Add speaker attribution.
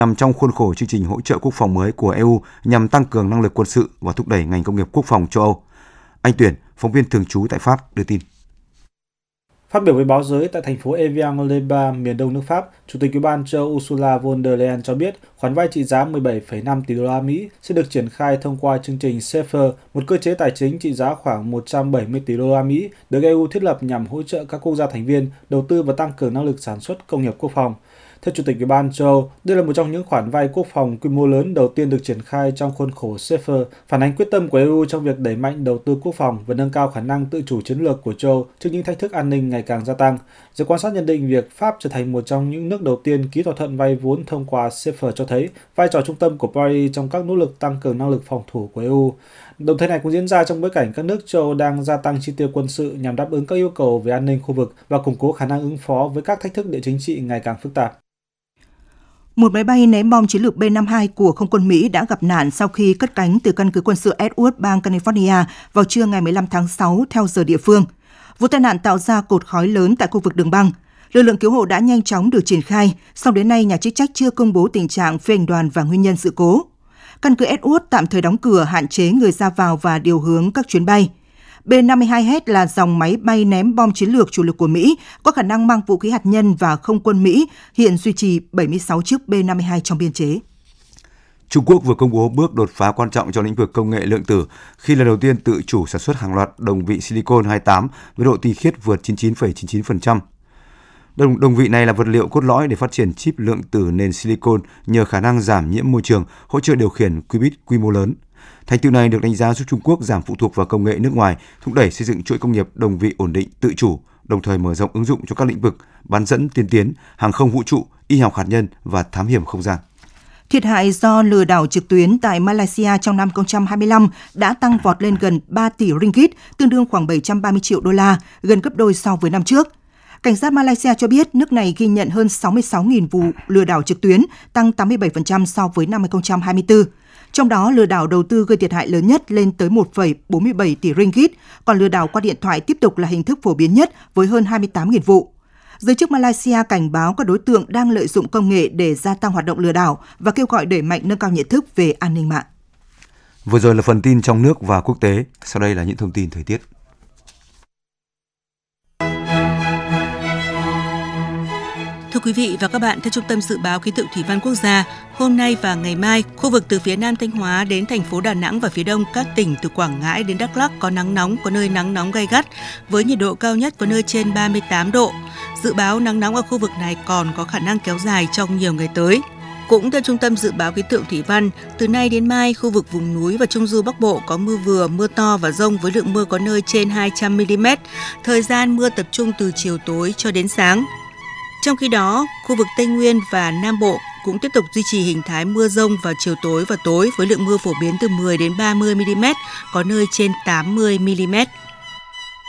Speaker 1: nằm trong khuôn khổ chương trình hỗ trợ quốc phòng mới của EU nhằm tăng cường năng lực quân sự và thúc đẩy ngành công nghiệp quốc phòng châu Âu. Anh Tuyển, phóng viên thường trú tại Pháp đưa tin.
Speaker 2: Phát biểu với báo giới tại thành phố Evian-les-Bains, miền đông nước Pháp, Chủ tịch Ủy ban châu Âu Ursula von der Leyen cho biết khoản vay trị giá 17,5 tỷ đô la Mỹ sẽ được triển khai thông qua chương trình SAFER, một cơ chế tài chính trị giá khoảng 170 tỷ đô la Mỹ được EU thiết lập nhằm hỗ trợ các quốc gia thành viên đầu tư và tăng cường năng lực sản xuất công nghiệp quốc phòng. Theo Chủ tịch Ủy ban châu Âu, đây là một trong những khoản vay quốc phòng quy mô lớn đầu tiên được triển khai trong khuôn khổ SAFER, phản ánh quyết tâm của EU trong việc đẩy mạnh đầu tư quốc phòng và nâng cao khả năng tự chủ chiến lược của châu Âu trước những thách thức an ninh ngày càng gia tăng. Giới quan sát nhận định việc Pháp trở thành một trong những nước đầu tiên ký thỏa thuận vay vốn thông qua SAFER cho thấy vai trò trung tâm của Paris trong các nỗ lực tăng cường năng lực phòng thủ của EU. Động thái này cũng diễn ra trong bối cảnh các nước châu Âu đang gia tăng chi tiêu quân sự nhằm đáp ứng các yêu cầu về an ninh khu vực và củng cố khả năng ứng phó với các thách thức địa chính trị ngày càng phức tạp.
Speaker 3: Một máy bay ném bom chiến lược B-52 của không quân Mỹ đã gặp nạn sau khi cất cánh từ căn cứ quân sự Edwards, bang California vào trưa ngày 15 tháng 6 theo giờ địa phương. Vụ tai nạn tạo ra cột khói lớn tại khu vực đường băng. Lực lượng cứu hộ đã nhanh chóng được triển khai, song đến nay nhà chức trách chưa công bố tình trạng phi hành đoàn và nguyên nhân sự cố. Căn cứ Edwards tạm thời đóng cửa, hạn chế người ra vào và điều hướng các chuyến bay. B-52H là dòng máy bay ném bom chiến lược chủ lực của Mỹ, có khả năng mang vũ khí hạt nhân và không quân Mỹ, hiện duy trì 76 chiếc B-52 trong biên chế.
Speaker 1: Trung Quốc vừa công bố bước đột phá quan trọng trong lĩnh vực công nghệ lượng tử khi lần đầu tiên tự chủ sản xuất hàng loạt đồng vị silicon 28 với độ tinh khiết vượt 99,99%. Đồng vị này là vật liệu cốt lõi để phát triển chip lượng tử nền silicon nhờ khả năng giảm nhiễm môi trường, hỗ trợ điều khiển qubit quy mô lớn. Thành tựu này được đánh giá giúp Trung Quốc giảm phụ thuộc vào công nghệ nước ngoài, thúc đẩy xây dựng chuỗi công nghiệp đồng vị ổn định tự chủ, đồng thời mở rộng ứng dụng cho các lĩnh vực bán dẫn tiên tiến, hàng không vũ trụ, y học hạt nhân và thám hiểm không gian.
Speaker 3: Thiệt hại do lừa đảo trực tuyến tại Malaysia trong năm 2025 đã tăng vọt lên gần 3 tỷ ringgit, tương đương khoảng 730 triệu đô la, gần gấp đôi so với năm trước. Cảnh sát Malaysia cho biết nước này ghi nhận hơn 66.000 vụ lừa đảo trực tuyến, tăng 87% so với năm 2024. Trong đó, lừa đảo đầu tư gây thiệt hại lớn nhất lên tới 1,47 tỷ ringgit, còn lừa đảo qua điện thoại tiếp tục là hình thức phổ biến nhất với hơn 28.000 vụ. Giới chức Malaysia cảnh báo các đối tượng đang lợi dụng công nghệ để gia tăng hoạt động lừa đảo và kêu gọi đẩy mạnh nâng cao nhận thức về an ninh mạng.
Speaker 1: Vừa rồi là phần tin trong nước và quốc tế, sau đây là những thông tin thời tiết.
Speaker 4: Thưa quý vị và các bạn, theo Trung tâm Dự báo Khí tượng Thủy văn Quốc gia, hôm nay và ngày mai, khu vực từ phía Nam Thanh Hóa đến thành phố Đà Nẵng và phía Đông các tỉnh từ Quảng Ngãi đến Đắk Lắk có nắng nóng, có nơi nắng nóng gay gắt, với nhiệt độ cao nhất có nơi trên 38 độ. Dự báo nắng nóng ở khu vực này còn có khả năng kéo dài trong nhiều ngày tới. Cũng theo Trung tâm Dự báo Khí tượng Thủy văn, từ nay đến mai, khu vực vùng núi và Trung du Bắc Bộ có mưa vừa, mưa to và dông với lượng mưa có nơi trên 200 mm. Thời gian mưa tập trung từ chiều tối cho đến sáng. Trong khi đó, khu vực Tây Nguyên và Nam Bộ cũng tiếp tục duy trì hình thái mưa dông vào chiều tối và tối với lượng mưa phổ biến từ 10 đến 30 mm, có nơi trên 80 mm.